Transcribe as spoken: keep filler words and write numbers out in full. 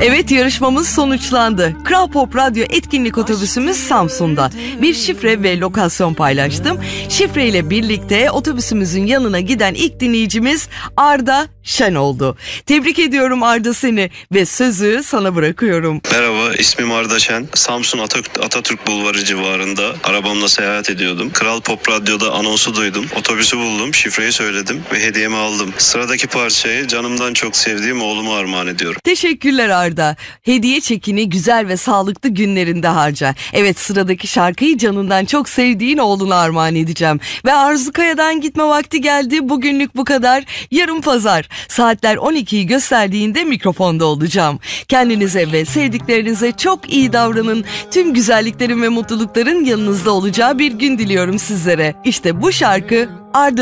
Evet, yarışmamız sonuçlandı. Kral Pop Radyo etkinlik otobüsümüz Samsun'da. Bir şifre ve lokasyon paylaştım. Şifreyle birlikte otobüsümüzün yanına giden ilk dinleyicimiz Arda Şen oldu. Tebrik ediyorum Arda seni ve sözü sana bırakıyorum. Merhaba, ismim Arda Şen. Samsun Atatürk, Atatürk Bulvarı civarında arabamla seyahat ediyordum. Kral Pop Radyo'da anonsu duydum. Otobüsü buldum, şifreyi söyledim ve hediyemi aldım. Sıradaki parçayı canımdan çok sevdiğim oğluma armağan ediyorum. Teşekkürler Arda. Hediye çekini güzel ve sağlıklı günlerinde harca. Evet, sıradaki şarkıyı canından çok sevdiğin oğluna armağan edeceğim. Ve Arzu Kaya'dan gitme vakti geldi. Bugünlük bu kadar. Yarın pazar. Saatler on ikiyi gösterdiğinde mikrofonda olacağım. Kendinize ve sevdiklerinize çok iyi davranın. Tüm güzelliklerin ve mutlulukların yanınızda olacağı bir gün diliyorum sizlere. İşte bu şarkı Arda